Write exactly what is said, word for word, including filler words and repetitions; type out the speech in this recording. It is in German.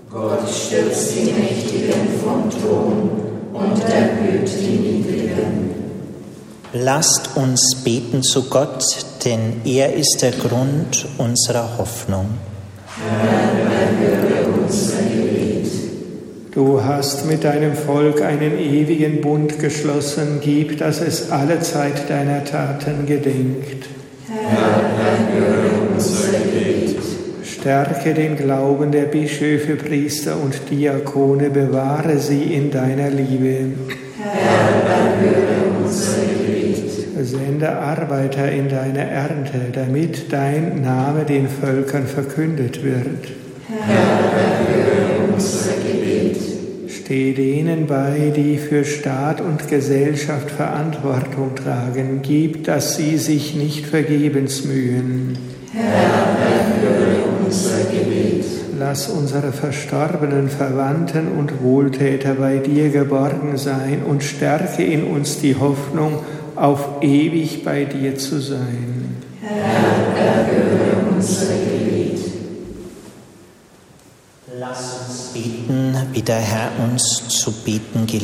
Gott stürzt die Mächtigen vom Thron und erhöht die Niedrigen. Lasst uns beten zu Gott, denn er ist der Grund unserer Hoffnung. Herr, erhöre unser Gebet. Du hast mit deinem Volk einen ewigen Bund geschlossen, gib, dass es alle Zeit deiner Taten gedenkt. Herr, erhöre unser Gebet. Stärke den Glauben der Bischöfe, Priester und Diakone, bewahre sie in deiner Liebe. Herr, erhöre unser Gebet. Sende Arbeiter in deine Ernte, damit dein Name den Völkern verkündet wird. Herr, erhöre unser Gebet. Steh denen bei, die für Staat und Gesellschaft Verantwortung tragen. Gib, dass sie sich nicht vergebens mühen. Herr, erhöre unser Gebet. Lass unsere verstorbenen Verwandten und Wohltäter bei dir geborgen sein und stärke in uns die Hoffnung, auf ewig bei dir zu sein. Herr, erhöre unser Gebet. Lass uns beten, wie der Herr uns zu beten gelehrt